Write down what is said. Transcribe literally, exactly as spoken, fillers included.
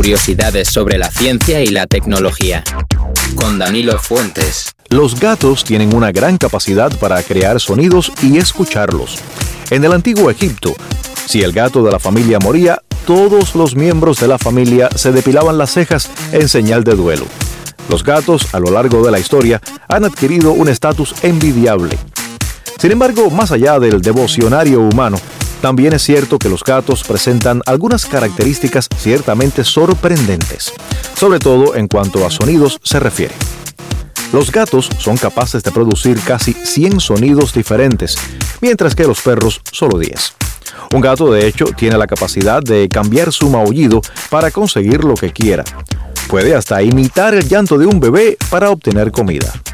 curiosidades sobre la ciencia y la tecnología. Con Danilo Fuentes. Los gatos tienen una gran capacidad para crear sonidos y escucharlos. En el antiguo Egipto, si el gato de la familia moría, todos los miembros de la familia se depilaban las cejas en señal de duelo. Los gatos, a lo largo de la historia, han adquirido un estatus envidiable. Sin embargo, más allá del devocionario humano, también es cierto que los gatos presentan algunas características ciertamente sorprendentes, sobre todo en cuanto a sonidos se refiere. Los gatos son capaces de producir casi cien sonidos diferentes, mientras que los perros solo diez. Un gato, de hecho, tiene la capacidad de cambiar su maullido para conseguir lo que quiera. Puede hasta imitar el llanto de un bebé para obtener comida.